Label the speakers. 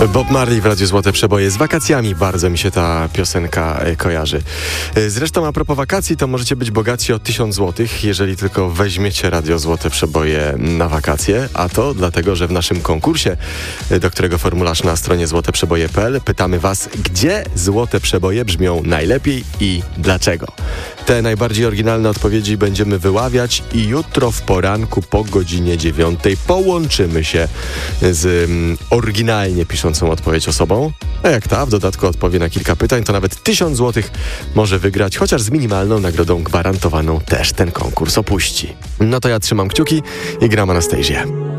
Speaker 1: Bob Marley w Radiu Złote Przeboje. Z wakacjami bardzo mi się ta piosenka kojarzy. Zresztą a propos wakacji, to możecie być bogatsi o 1000 zł, jeżeli tylko weźmiecie Radio Złote Przeboje na wakacje, a to dlatego, że w naszym konkursie, do którego formularz na stronie złoteprzeboje.pl, pytamy was, gdzie złote przeboje brzmią najlepiej i dlaczego. Te najbardziej oryginalne odpowiedzi będziemy wyławiać i jutro w poranku po godzinie 9 połączymy się z oryginalnie piszącą odpowiedź osobą. A jak ta w dodatku odpowie na kilka pytań, to nawet 1000 zł może wygrać, chociaż z minimalną nagrodą gwarantowaną też ten konkurs opuści. No to ja trzymam kciuki i gram Anastazję.